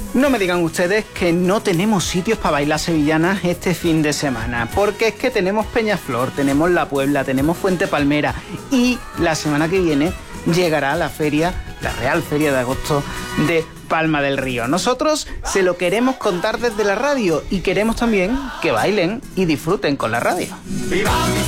No me digan ustedes que no tenemos sitios para bailar sevillanas este fin de semana, porque es que tenemos Peñaflor, tenemos La Puebla, tenemos Fuente Palmera y la semana que viene llegará la feria, la Real Feria de Agosto de Palma del Río. Nosotros se lo queremos contar desde la radio y queremos también que bailen y disfruten con la radio. ¡Viva!